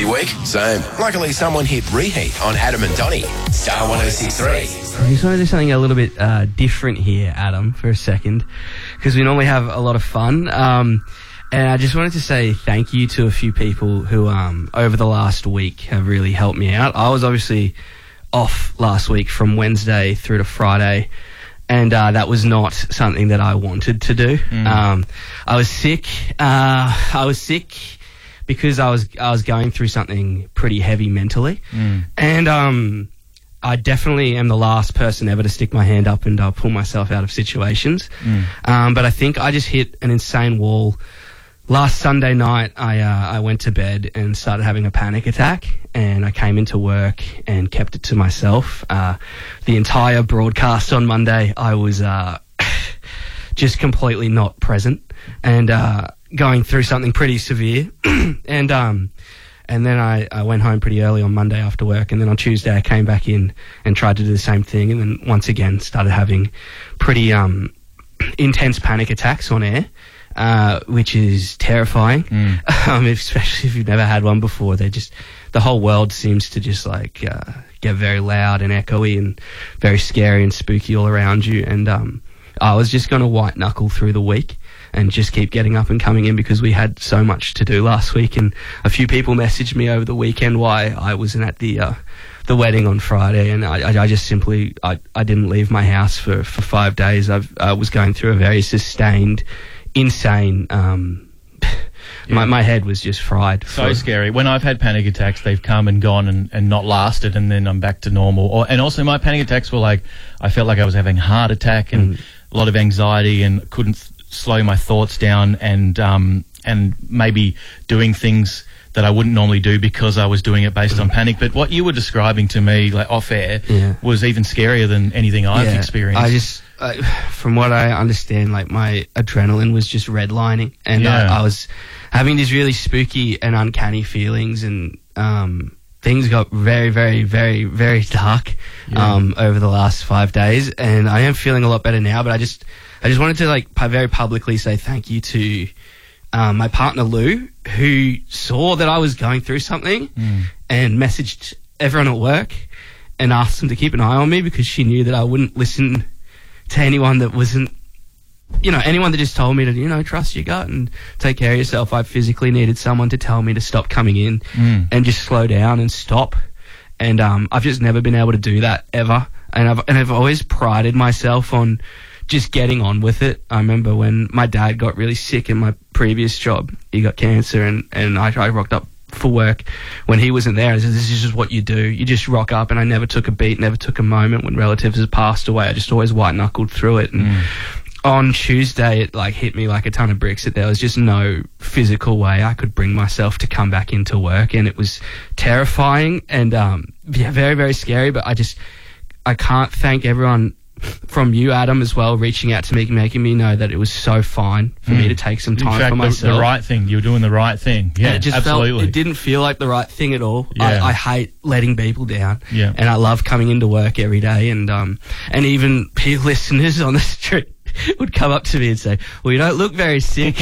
busy week? Same. Luckily, someone hit reheat on Adam and Donnie. Star 106.3. I just want to do something a little bit different here, Adam, for a second, because we normally have a lot of fun. And I just wanted to say thank you to a few people who, over the last week, have really helped me out. I was obviously off last week from Wednesday through to Friday, and that was not something that I wanted to do. I was sick. Because I was going through something pretty heavy mentally, and I definitely am the last person ever to stick my hand up and pull myself out of situations. But I think I just hit an insane wall. Last Sunday night, I went to bed and started having a panic attack, and I came into work and kept it to myself. The entire broadcast on Monday, I was just completely not present and going through something pretty severe. And then I went home pretty early on Monday after work, and then on Tuesday I came back in and tried to do the same thing, and then once again started having pretty intense panic attacks on air. Which is terrifying, especially if you've never had one before. The whole world seems to just get very loud and echoey and very scary and spooky all around you. And I was just going to white knuckle through the week and just keep getting up and coming in, because we had so much to do last week. And a few people messaged me over the weekend why I wasn't at the wedding on Friday, and I just simply I didn't leave my house for 5 days. I was going through a very sustained, insane, my head was just fried. So scary. When I've had panic attacks, they've come and gone and not lasted, and then I'm back to normal. And also my panic attacks were I felt like I was having a heart attack and a lot of anxiety, and couldn't slow my thoughts down, and maybe doing things that I wouldn't normally do because I was doing it based on panic. But what you were describing to me, off air, was even scarier than anything I've experienced. From what I understand, my adrenaline was just redlining, and I was having these really spooky and uncanny feelings, and things got very, very, very, very dark over the last 5 days, and I am feeling a lot better now. But I just wanted to very publicly say thank you to my partner Lou, who saw that I was going through something and messaged everyone at work and asked them to keep an eye on me, because she knew that I wouldn't listen to anyone that wasn't, anyone that just told me to, trust your gut and take care of yourself. I physically needed someone to tell me to stop coming in and just slow down and stop. And I've just never been able to do that ever. And I've always prided myself on just getting on with it. I remember when my dad got really sick in my previous job. He got cancer, and I rocked up for work when he wasn't there. I said, this is just what you do. You just rock up, and I never took a beat, never took a moment when relatives had passed away. I just always white-knuckled through it. And on Tuesday, it hit me like a ton of bricks that there was just no physical way I could bring myself to come back into work, and it was terrifying and very, very scary. But I can't thank everyone from you, Adam, as well, reaching out to me, making me know that it was so fine for me to take some time for myself. The right thing. You were doing the right thing. Yeah, absolutely. It didn't feel like the right thing at all. Yeah. I hate letting people down. Yeah. And I love coming into work every day, and even peer listeners on the street would come up to me and say, well, you don't look very sick.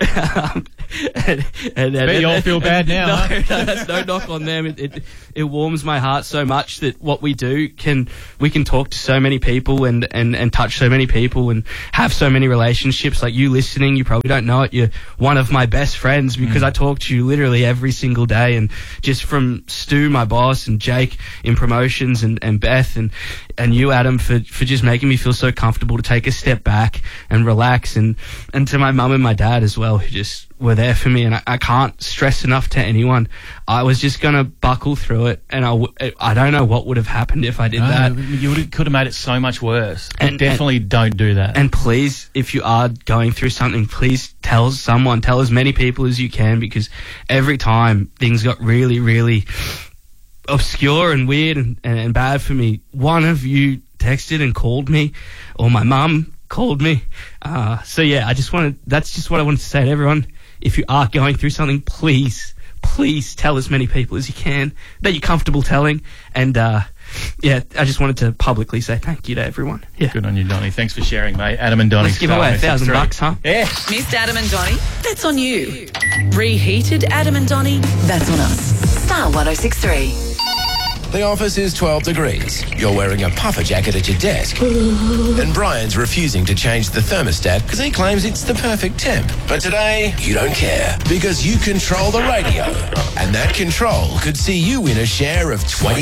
Bet you all feel bad now. No, that's no knock on them. It warms my heart so much that what we do we can talk to so many people and touch so many people and have so many relationships. Like you listening, you probably don't know it. You're one of my best friends, because I talk to you literally every single day. And just from Stu, my boss, and Jake in promotions, and Beth and you, Adam, for just making me feel so comfortable to take a step back and relax, and to my mum and my dad as well, who just were there for me. And I can't stress enough to anyone, I was just going to buckle through it, and I don't know what would have happened if I did that. You could have made it so much worse. And definitely don't do that. And please, if you are going through something, please tell as many people as you can, because every time things got really, really obscure and weird and bad for me, one of you texted and called me, or my mum called me. So yeah, that's just what I wanted to say to everyone. If you are going through something, please tell as many people as you can that you're comfortable telling. And I just wanted to publicly say thank you to everyone. Yeah. Good on you, Donnie. Thanks for sharing, mate. Adam and Donnie. Let's give away $1,000, huh? Yeah. Missed Adam and Donnie? That's on you. Reheated Adam and Donnie? That's on us. Star 1063. The office is 12 degrees. You're wearing a puffer jacket at your desk. And Brian's refusing to change the thermostat because he claims it's the perfect temp. But today, you don't care because you control the radio. And that control could see you win a share of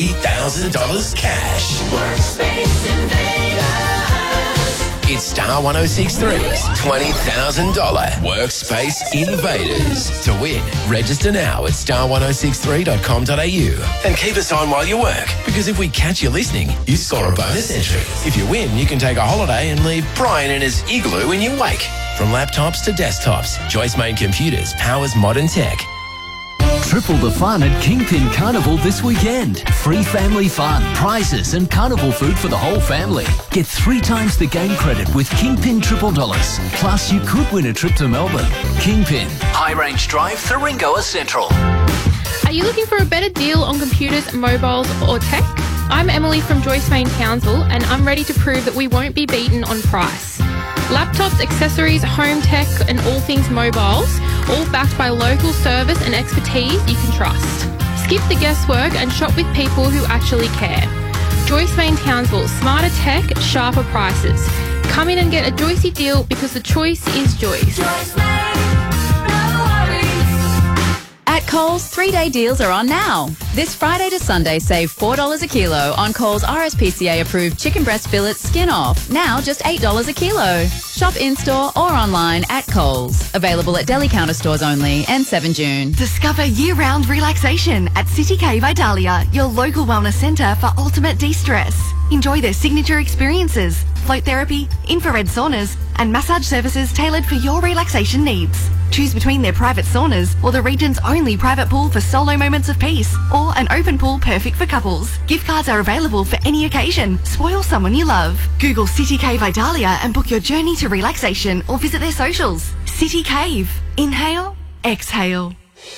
$20,000 cash. Workspace Invaders. It's Star 1063's $20,000 Workspace Invaders. To win, register now at star1063.com.au and keep us on while you work, because if we catch you listening, you score a bonus entry. If you win, you can take a holiday and leave Brian in his igloo in your wake. From laptops to desktops, Joyce Main Computers powers modern tech. Triple the fun at Kingpin Carnival this weekend. Free family fun, prizes and carnival food for the whole family. Get 3 times the game credit with Kingpin $triple. Plus, you could win a trip to Melbourne. Kingpin, High Range Drive, Thuringoa Central. Are you looking for a better deal on computers, mobiles or tech? I'm Emily from Joyce Main Townsville, and I'm ready to prove that we won't be beaten on price. Laptops, accessories, home tech and all things mobiles, all backed by local service and expertise you can trust. Skip the guesswork and shop with people who actually care. Joyce Main Townsville, smarter tech, sharper prices. Come in and get a Joycey deal because the choice is Joyce. Joyce Main, no worries. At Coles, 3-day deals are on now. This Friday to Sunday, save $4 a kilo on Coles RSPCA-approved chicken breast fillet skin off. Now just $8 a kilo. Shop in-store or online at Coles. Available at deli counter stores only and 7 June. Discover year-round relaxation at City Cave Idalia, your local wellness centre for ultimate de-stress. Enjoy their signature experiences, float therapy, infrared saunas, and massage services tailored for your relaxation needs. Choose between their private saunas or the region's only private pool for solo moments of peace, or an open pool perfect for couples. Gift cards are available for any occasion. Spoil someone you love. Google City Cave Idalia and book your journey to relaxation, or visit their socials. City Cave. Inhale, exhale.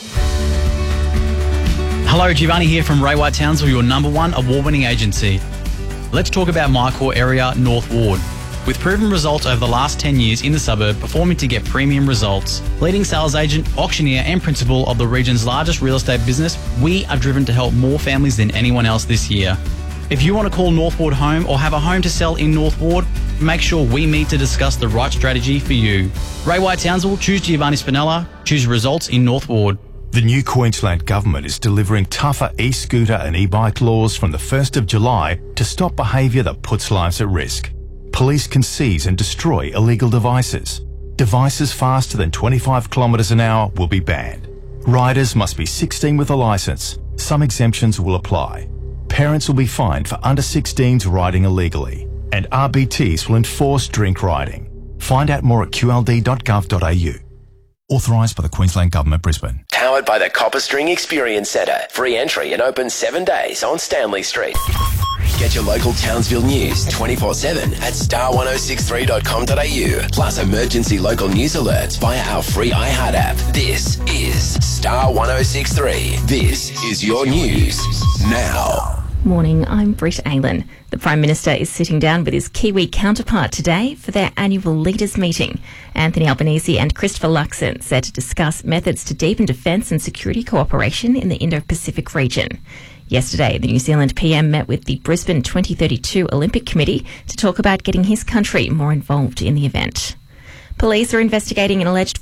Hello, Giovanni here from Ray White Townsville, your #1 award-winning agency. Let's talk about my core area, North Ward. With proven results over the last 10 years in the suburb, performing to get premium results. Leading sales agent, auctioneer and principal of the region's largest real estate business, we are driven to help more families than anyone else this year. If you want to call North Ward home or have a home to sell in North Ward, make sure we meet to discuss the right strategy for you. Ray White Townsville, choose Giovanni Spinella, choose results in North Ward. The new Queensland Government is delivering tougher e-scooter and e-bike laws from the 1st of July to stop behaviour that puts lives at risk. Police can seize and destroy illegal devices. Devices faster than 25 kilometres an hour will be banned. Riders must be 16 with a licence. Some exemptions will apply. Parents will be fined for under 16s riding illegally. And RBTs will enforce drink riding. Find out more at qld.gov.au. Authorised by the Queensland Government, Brisbane. Powered by the Copper String Experience Centre. Free entry and open 7 days on Stanley Street. Get your local Townsville news 24/7 at star1063.com.au. Plus emergency local news alerts via our free iHeart app. This is Star 1063. This is your news now. Morning, I'm Britt Aylan. The Prime Minister is sitting down with his Kiwi counterpart today for their annual leaders meeting. Anthony Albanese and Christopher Luxon set to discuss methods to deepen defence and security cooperation in the Indo-Pacific region. Yesterday, the New Zealand PM met with the Brisbane 2032 Olympic Committee to talk about getting his country more involved in the event. Police are investigating an alleged